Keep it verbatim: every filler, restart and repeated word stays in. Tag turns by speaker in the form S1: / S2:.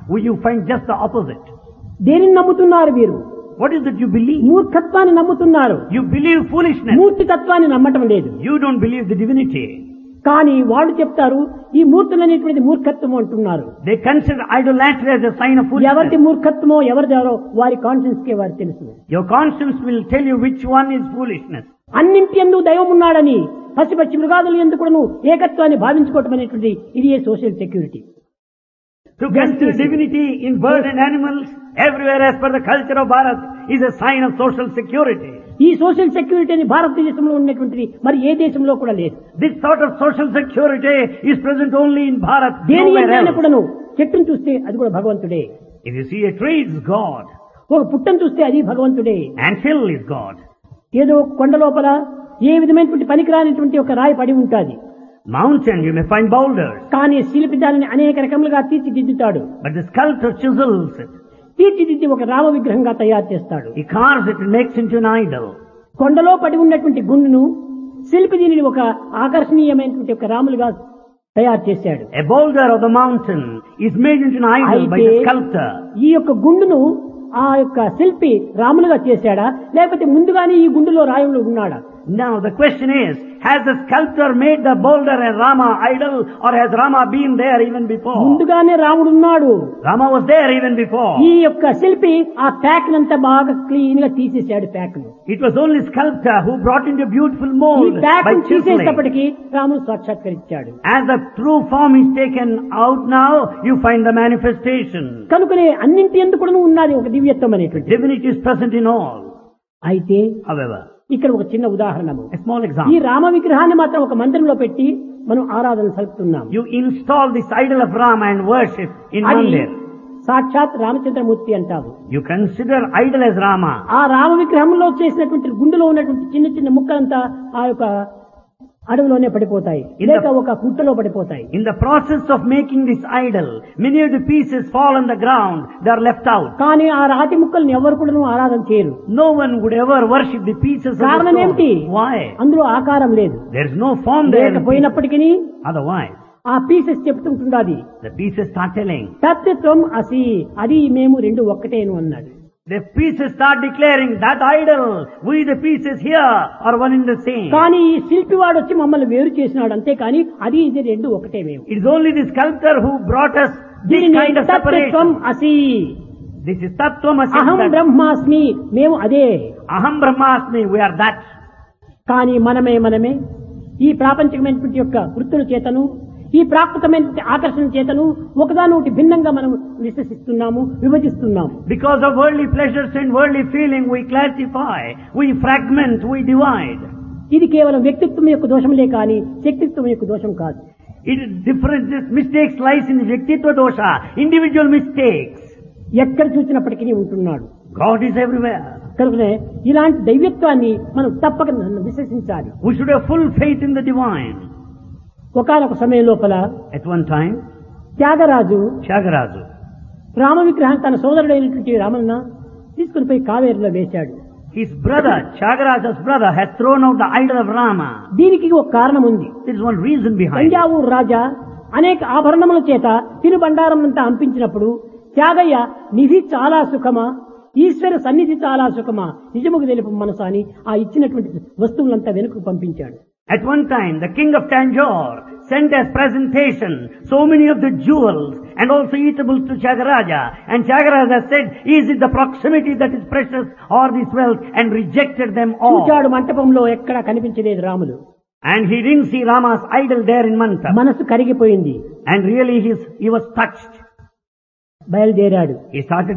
S1: will you find just the opposite.
S2: దేనిని నమ్ముతున్నారు మీరు?
S1: What is it you believe?
S2: మూర్ఖత్వాన్ని నమ్ముతున్నారు.
S1: You believe foolishness.
S2: మూర్తి తత్వాన్ని నమ్మటం లేదు.
S1: You don't believe the divinity.
S2: కానీ వాళ్ళు చెప్తారు ఈ మూర్తులనేటువంటిది మూర్ఖత్వం అంటున్నారు.
S1: They consider idolatry as a sign of
S2: ఎవరి
S1: foolishness.
S2: మూర్ఖత్వమో ఎవరిదారో వారి కాన్షియన్స్ కే వారికి తెలుసు.
S1: Your conscience will tell you which one is foolishness.
S2: అన్నింటి యందు దైవం ఉన్నాడని పసి పచ్చి మృగాదులు ఎందుకు కూడాను ఏకత్వాన్ని భావించుకోవటం అనేటువంటి ఇది ఏ social security.
S1: To consider divinity in birds and animals everywhere as per the culture of Bharat is a sign of social security.
S2: ఈ సోషల్ సెక్యూరిటీని భారతదేశంలో ఉన్నటువంటిది మరి ఏ దేశంలో కూడా లేదు.
S1: This sort of social security is present only in Bharat,
S2: దేని
S1: nowhere
S2: ఎంతైనా
S1: else.
S2: కూడాను చెట్టును చూస్తే అది కూడా భగవంతుడే.
S1: If you see a tree, it's God.
S2: ఒక పుట్టను చూస్తే అది భగవంతుడే.
S1: And hill is God.
S2: ఏదో కొండ లోపల ఏ విధమైనటువంటి పనికిరానిటువంటి ఒక రాయి పడి ఉంటుంది.
S1: Mountain, you may find boulders.
S2: కానీ శిల్పి దానిని అనేక రకములుగా తీర్చిదిద్దుతాడు.
S1: But the sculptor chisels it.
S2: తీర్చిదిద్ది ఒక రామ విగ్రహంగా తయారు చేస్తాడు.
S1: He carves it and makes into an idol.
S2: కొండలో పడి ఉన్నటువంటి గుండును శిల్పి దీనిని ఒక ఆకర్షణీయమైనటువంటి ఒక రాములుగా తయారు చేశాడు.
S1: A boulder of the mountain is made into an idol by the sculptor.
S2: ఈ యొక్క గుండును ఆ యొక్క శిల్పి రాములుగా చేశాడా లేకపోతే ముందుగానే ఈ గుండులో రాయుడు ఉన్నాడా?
S1: Now the question is, has the sculptor made the boulder a Rama idol, or has Rama been there even before?
S2: ముందుగానే రాముడు ఉన్నాడు.
S1: Rama was there even before.
S2: ఈ యొక్క శిల్పి ఆ ప్యాక్ నంతా బాగా క్లీన్ గా తీసేశాడు ప్యాక్ ను.
S1: It was only sculptor who brought into beautiful
S2: ఈ
S1: mold
S2: ప్యాక్
S1: by
S2: ను
S1: chiseling.
S2: తీసేటప్పటికి రాముడు సాక్షాత్కరించాడు.
S1: As the true form is taken out now, you find the manifestation.
S2: కనుకనే అన్నింటి యందు కూడా ఉన్నది ఒక దివ్యత్వం అనేటువంటి.
S1: Divinity is present in all.
S2: అయితే
S1: However,
S2: ఇక్కడ ఒక చిన్న ఉదాహరణము.
S1: a small
S2: ఈ
S1: example.
S2: రామ విగ్రహాన్ని మాత్రం ఒక మందిరంలో పెట్టి మనం ఆరాధన సలుపుతున్నాం.
S1: You install this idol of Rama and worship in
S2: అది
S1: Mandir.
S2: సాక్షాత్ రామచంద్రమూర్తి అంటాము.
S1: You consider idol as Rama.
S2: ఆ రామ విగ్రహంలో చేసినటువంటి గుండెలో ఉన్నటువంటి చిన్న చిన్న ముక్కలంతా ఆ యొక్క అడవిలోనే పడిపోతాయి, లేక ఒక గుట్టలో పడిపోతాయి.
S1: In the process of making this idol, many of the pieces fall on the ground. They are left out.
S2: కానీ ఆ రాతి ముక్కల్ని ఎవరు కూడా ఆరాధన చేయరు.
S1: No one would ever worship the pieces of the
S2: కారణం ఏమిటి?
S1: stone. Why?
S2: అందులో ఆకారం లేదు.
S1: There is no form there. in the pieces.
S2: లేకపోయినప్పటికీ
S1: Otherwise,
S2: ఆ pieces చెప్తుంటున్నది
S1: the pieces start telling.
S2: తత్వం అసి, అది మేము రెండు ఒక్కటేను అన్నాడు.
S1: The pieces start declaring that idol, we the pieces here are one and the same.
S2: కానీ ఈ శిల్పి వాడు వచ్చి మమ్మల్ని వేరు చేసినాడు, అంతే కానీ అది ఇది రెండు ఒకటే మేము.
S1: It is only the sculptor who brought us this
S2: దీనిని
S1: kind of
S2: తత్వం
S1: separation.
S2: అసి,
S1: This is Tattvamasi.
S2: అహం
S1: that-
S2: బ్రహ్మాస్మి, మేము అదే.
S1: Aham Brahmasmi, we are that.
S2: కానీ మనమే మనమే ఈ ప్రాపంచికమైనటువంటి యొక్క వృత్తుల చేతను ఈ ప్రాకృతమైనటువంటి ఆకర్షణ చేతను ఒకదానొకటి భిన్నంగా మనం విశ్వసిస్తున్నాము, విభజిస్తున్నాము.
S1: Because of worldly pleasures and worldly feeling, we classify, we fragment, we divide.
S2: ఇది కేవలం వ్యక్తిత్వం యొక్క దోషంలే కానీ శక్తిత్వం యొక్క దోషం కాదు.
S1: It is different. This mistakes lies in the Vyaktitva dosha, individual mistakes.
S2: ఎక్కడ చూసినప్పటికీ ఉంటున్నాడు.
S1: God is everywhere.
S2: కనుకనే ఇలాంటి దైవత్వాన్ని మనం తప్పక విశ్వసించాలి.
S1: We should have full faith in the divine.
S2: ఒకానొక సమయం లోపల
S1: At one time,
S2: Tyagaraju
S1: Tyagaraja,
S2: Rama విగ్రహం తన సోదరుడైనటువంటి రామన్న తీసుకుని పోయి కావేరులో వేశాడు.
S1: his brother, Tyagaraja's brother, had thrown out the idol of Rama.
S2: దీనికి ఒక కారణం ఉంది.
S1: There is one reason behind it.
S2: Thanjavur రాజా అనేక ఆభరణముల చేత తినుబండారం అంతా అంపించినప్పుడు త్యాగయ్య నిధి చాలా సుఖమా, ఈశ్వర సన్నిధి చాలా సుఖమా, నిజముకు తెలుపు మనసు అని ఆ ఇచ్చినటువంటి వస్తువులంతా వెనుకకు పంపించాడు.
S1: At one time, the king of Tanjore sent as presentation so many of the jewels and also eatables to Tyagaraja. And Tyagaraja said, is it the proximity that is precious or this wealth? And rejected them all.
S2: చూచాడు మంటపంలో ఎక్కడా కనిపించలేదు Ramulu.
S1: And he didn't see Rama's idol there in Mantap.
S2: మనసు కరిగిపోయింది.
S1: And really he, he was touched.
S2: బయలుదేరాడు.
S1: He started